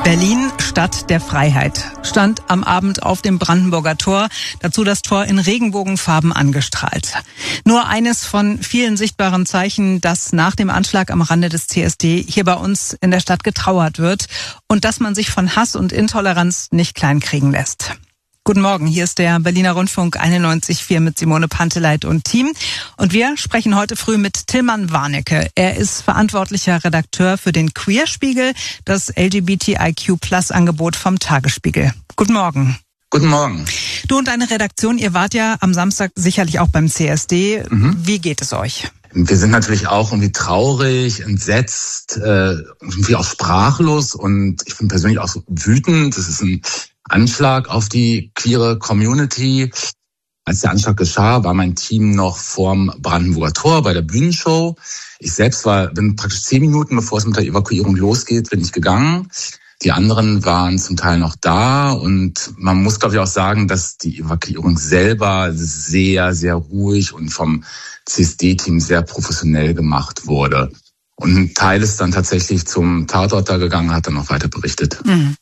Berlin, Stadt der Freiheit, stand am Abend auf dem Brandenburger Tor, dazu das Tor in Regenbogenfarben angestrahlt. Nur eines von vielen sichtbaren Zeichen, dass nach dem Anschlag am Rande des CSD hier bei uns in der Stadt getrauert wird und dass man sich von Hass und Intoleranz nicht kleinkriegen lässt. Guten Morgen, hier ist der Berliner Rundfunk 91.4 mit Simone Panteleit und Team. Und wir sprechen heute früh mit Tilman Warnecke. Er ist verantwortlicher Redakteur für den Queerspiegel, das LGBTIQ+-Angebot vom Tagesspiegel. Guten Morgen. Guten Morgen. Du und deine Redaktion, ihr wart ja am Samstag sicherlich auch beim CSD. Wie geht es euch? Wir sind natürlich auch irgendwie traurig, entsetzt, irgendwie auch sprachlos und ich bin persönlich auch so wütend. Das ist ein Anschlag auf die queere Community. Als der Anschlag geschah, war mein Team noch vorm Brandenburger Tor bei der Bühnenshow. Ich selbst bin praktisch 10 Minuten, bevor es mit der Evakuierung losgeht, bin ich gegangen. Die anderen waren zum Teil noch da und man muss, glaube ich, auch sagen, dass die Evakuierung selber sehr, sehr ruhig und vom CSD-Team sehr professionell gemacht wurde. Und ein Teil ist dann tatsächlich zum Tatort da gegangen, hat dann noch weiter berichtet.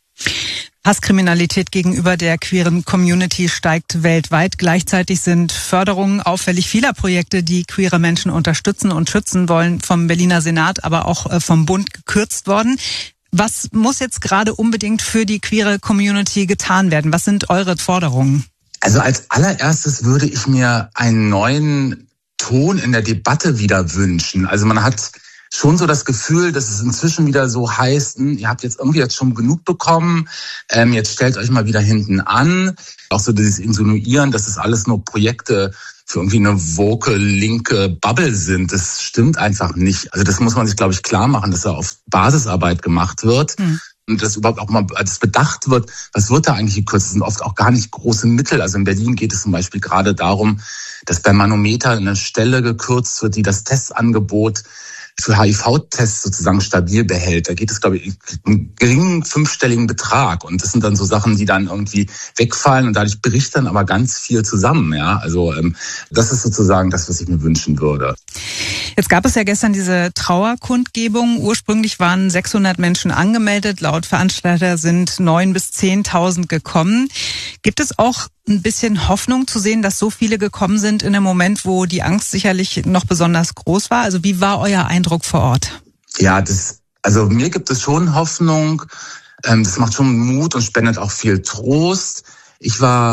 Hasskriminalität gegenüber der queeren Community steigt weltweit. Gleichzeitig sind Förderungen auffällig vieler Projekte, die queere Menschen unterstützen und schützen wollen, vom Berliner Senat, aber auch vom Bund gekürzt worden. Was muss jetzt gerade unbedingt für die queere Community getan werden? Was sind eure Forderungen? Also als allererstes würde ich mir einen neuen Ton in der Debatte wieder wünschen. Also man hat schon so das Gefühl, dass es inzwischen wieder so heißt, ihr habt jetzt schon genug bekommen, jetzt stellt euch mal wieder hinten an. Auch so dieses Insinuieren, dass es alles nur Projekte für irgendwie eine woke, linke Bubble sind, das stimmt einfach nicht. Also das muss man sich, glaube ich, klar machen, dass da auf Basisarbeit gemacht wird. Und dass überhaupt auch mal bedacht wird, was wird da eigentlich gekürzt? Das sind oft auch gar nicht große Mittel. Also in Berlin geht es zum Beispiel gerade darum, dass beim Manometer eine Stelle gekürzt wird, die das Testangebot für HIV-Tests sozusagen stabil behält. Da geht es, glaube ich, einen geringen 5-stelligen Betrag. Und das sind dann so Sachen, die dann irgendwie wegfallen und dadurch bricht dann aber ganz viel zusammen. Ja, also das ist sozusagen das, was ich mir wünschen würde. Jetzt gab es ja gestern diese Trauerkundgebung. Ursprünglich waren 600 Menschen angemeldet. Laut Veranstalter sind 9.000 bis 10.000 gekommen. Gibt es auch ein bisschen Hoffnung zu sehen, dass so viele gekommen sind in einem Moment, wo die Angst sicherlich noch besonders groß war? Also wie war euer Eindruck vor Ort? Ja, also mir gibt es schon Hoffnung. Das macht schon Mut und spendet auch viel Trost. Ich war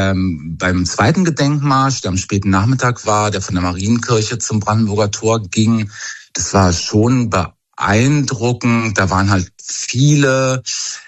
beim zweiten Gedenkmarsch, der am späten Nachmittag war, der von der Marienkirche zum Brandenburger Tor ging. Das war schon beeindruckend. Da waren halt viele,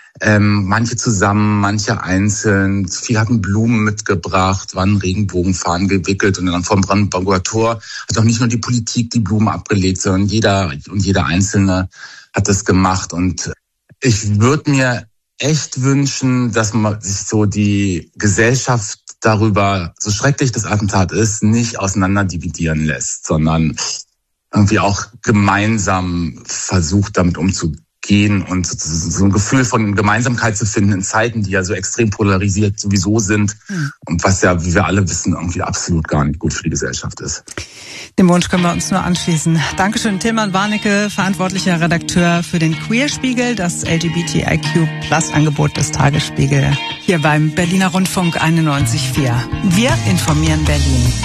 manche zusammen, manche einzeln. Viele hatten Blumen mitgebracht, waren Regenbogenfahnen gewickelt und dann vom Brandenburger Tor hat auch nicht nur die Politik die Blumen abgelegt, sondern jeder Einzelne hat das gemacht. Und ich würde mir echt wünschen, dass man sich so die Gesellschaft darüber, so schrecklich das Attentat ist, nicht auseinanderdividieren lässt, sondern irgendwie auch gemeinsam versucht, damit umzugehen und so ein Gefühl von Gemeinsamkeit zu finden in Zeiten, die ja so extrem polarisiert sowieso sind und was ja, wie wir alle wissen, irgendwie absolut gar nicht gut für die Gesellschaft ist. Dem Wunsch können wir uns nur anschließen. Dankeschön, Tilman Warnecke, verantwortlicher Redakteur für den Queerspiegel, das LGBTIQ+-Angebot des Tagesspiegel, hier beim Berliner Rundfunk 91.4. Wir informieren Berlin.